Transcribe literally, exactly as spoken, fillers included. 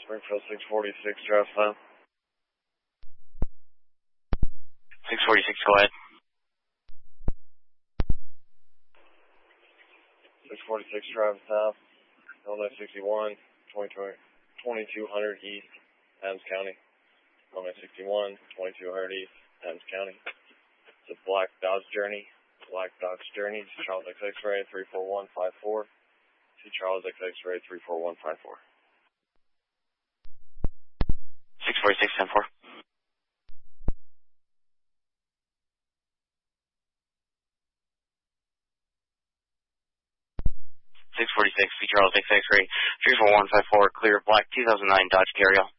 Springfield six forty-six, drive south. six forty-six, go ahead. six forty-six, drive south. Illinois sixty-one, twenty-two hundred East, Adams County. Illinois sixty-one, twenty-two hundred East, Adams County. It's a black Dodge Journey. Black Dodge Journey, Charles X X-ray three four one five four. See Charles X X-ray three four one five four. six forty-six, ten four. six forty-six, see Charles X X-ray three four one five four, clear black two thousand nine Dodge Carryall.